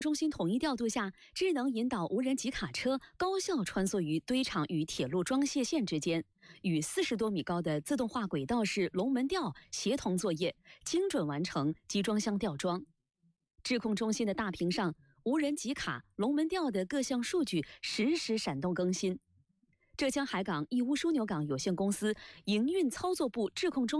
中心统一调度下，智能引导无人集卡车高效穿梭于堆场与铁路装卸线之间，与40多米高的自动化轨道式龙门吊协同作业，精准完成集装箱吊装。智控中心的大屏上，无人集卡、龙门吊的各项数据实时闪动更新。浙江海港义乌枢纽港有限公司营运操作部智控中